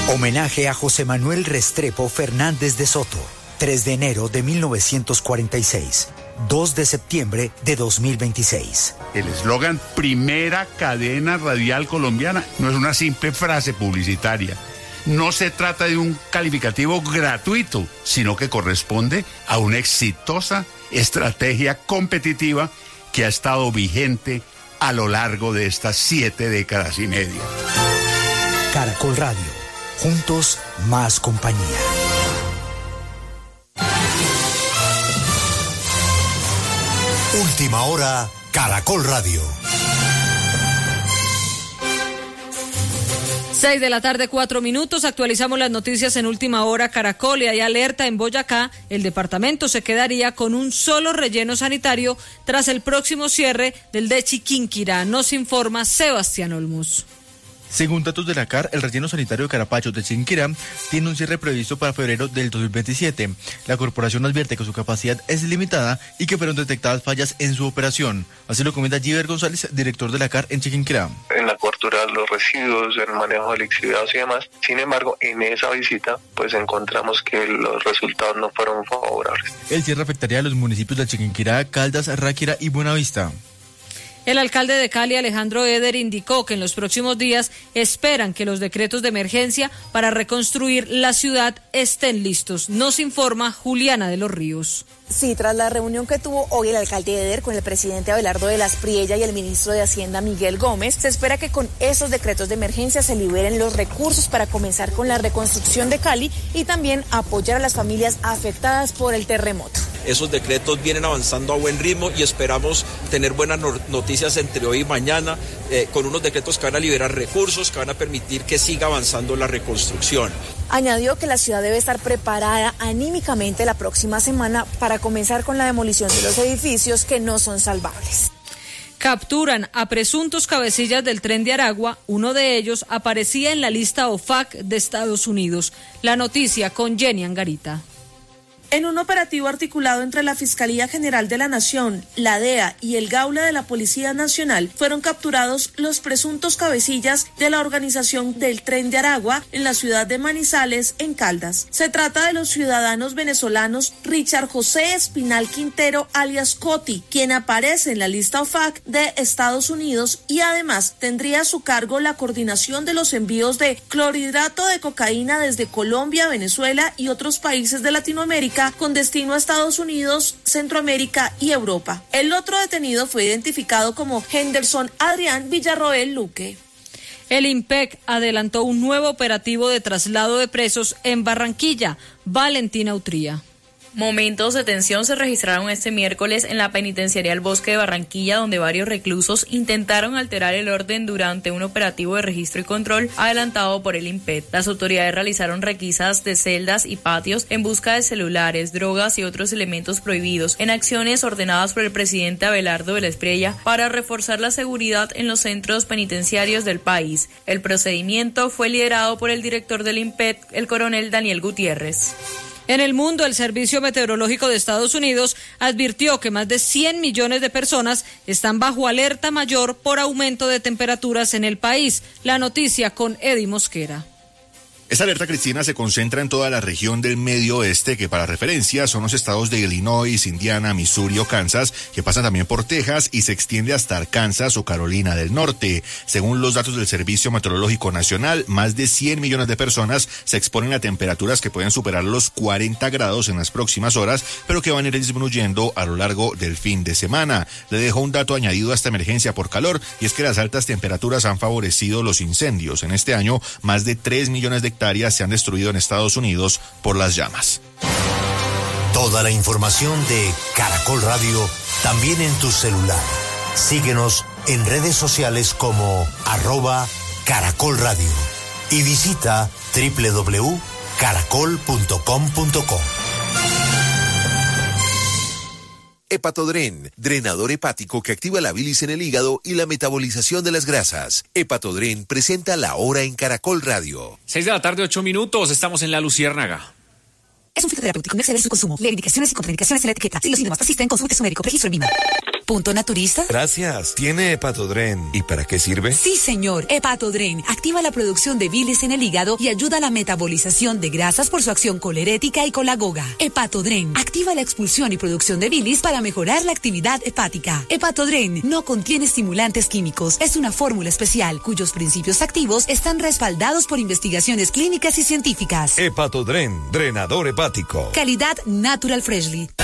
Homenaje a José Manuel Restrepo Fernández de Soto. 3 de enero de 1946. 2 de septiembre de 2026. El eslogan Primera Cadena Radial Colombiana no es una simple frase publicitaria. No se trata de un calificativo gratuito, sino que corresponde a una exitosa estrategia competitiva que ha estado vigente a lo largo de estas 7 décadas y media. Caracol Radio. Juntos, más compañía. Última hora, Caracol Radio. 6 de la tarde, 4 minutos. Actualizamos las noticias en Última Hora Caracol y hay alerta en Boyacá. El departamento se quedaría con un solo relleno sanitario tras el próximo cierre del de Chiquinquirá. Nos informa Sebastián Olmos. Según datos de la CAR, el relleno sanitario de Carapacho de Chiquinquirá tiene un cierre previsto para febrero del 2027. La corporación advierte que su capacidad es limitada y que fueron detectadas fallas en su operación. Así lo comenta Giver González, director de la CAR en Chiquinquirá. En la cobertura de los residuos, en el manejo de lixiviados y demás. Sin embargo, en esa visita, pues encontramos que los resultados no fueron favorables. El cierre afectaría a los municipios de Chiquinquirá, Caldas, Ráquira y Buenavista. El alcalde de Cali, Alejandro Eder, indicó que en los próximos días esperan que los decretos de emergencia para reconstruir la ciudad estén listos. Nos informa Juliana de los Ríos. Sí, tras la reunión que tuvo hoy el alcalde Eder con el presidente Abelardo de las Priella y el ministro de Hacienda Miguel Gómez, se espera que con esos decretos de emergencia se liberen los recursos para comenzar con la reconstrucción de Cali y también apoyar a las familias afectadas por el terremoto. Esos decretos vienen avanzando a buen ritmo y esperamos tener buenas noticias entre hoy y mañana con unos decretos que van a liberar recursos, que van a permitir que siga avanzando la reconstrucción. Añadió que la ciudad debe estar preparada anímicamente la próxima semana para comenzar con la demolición de los edificios que no son salvables. Capturan a presuntos cabecillas del Tren de Aragua. Uno de ellos aparecía en la lista OFAC de Estados Unidos. La noticia con Jenny Angarita. En un operativo articulado entre la Fiscalía General de la Nación, la DEA y el Gaula de la Policía Nacional, fueron capturados los presuntos cabecillas de la organización del Tren de Aragua en la ciudad de Manizales, en Caldas. Se trata de los ciudadanos venezolanos Richard José Espinal Quintero, alias Coti, quien aparece en la lista OFAC de Estados Unidos y además tendría a su cargo la coordinación de los envíos de clorhidrato de cocaína desde Colombia, Venezuela y otros países de Latinoamérica con destino a Estados Unidos, Centroamérica y Europa. El otro detenido fue identificado como Henderson Adrián Villarroel Luque. El IMPEC adelantó un nuevo operativo de traslado de presos en Barranquilla. Valentina Utría. Momentos de tensión se registraron este miércoles en la penitenciaría El Bosque de Barranquilla, donde varios reclusos intentaron alterar el orden durante un operativo de registro y control adelantado por el IMPED. Las autoridades realizaron requisas de celdas y patios en busca de celulares, drogas y otros elementos prohibidos, en acciones ordenadas por el presidente Abelardo de las Priella para reforzar la seguridad en los centros penitenciarios del país. El procedimiento fue liderado por el director del IMPED, el coronel Daniel Gutiérrez. En el mundo, el Servicio Meteorológico de Estados Unidos advirtió que más de 100 millones de personas están bajo alerta mayor por aumento de temperaturas en el país. La noticia con Eddie Mosquera. Esta alerta, Cristina, se concentra en toda la región del medio oeste, que para referencia son los estados de Illinois, Indiana, Missouri o Kansas, que pasan también por Texas y se extiende hasta Arkansas o Carolina del Norte. Según los datos del Servicio Meteorológico Nacional, más de 100 millones de personas se exponen a temperaturas que pueden superar los 40 grados en las próximas horas, pero que van a ir disminuyendo a lo largo del fin de semana. Le dejo un dato añadido a esta emergencia por calor, y es que las altas temperaturas han favorecido los incendios. En este año, más de 3 millones de hectáreas se han destruido en Estados Unidos por las llamas. Toda la información de Caracol Radio también en tu celular. Síguenos en redes sociales como @Caracol Radio y visita www.caracol.com.co. Hepatodren, drenador hepático que activa la bilis en el hígado y la metabolización de las grasas. Hepatodren presenta La Hora en Caracol Radio. 6 de la tarde, 8 minutos, estamos en La Luciérnaga. Es un fitoterapéutico, no exceder su consumo. Lee indicaciones y contraindicaciones en la etiqueta. Si los síntomas persisten, consulte a su médico. Registro en VIMA. ¿Punto naturista? Gracias. ¿Tiene Hepatodren? ¿Y para qué sirve? Sí, señor. Hepatodren activa la producción de bilis en el hígado y ayuda a la metabolización de grasas por su acción colerética y colagoga. Hepatodren activa la expulsión y producción de bilis para mejorar la actividad hepática. Hepatodren no contiene estimulantes químicos. Es una fórmula especial cuyos principios activos están respaldados por investigaciones clínicas y científicas. Hepatodren, drenador hepático. Calidad Natural Freshly.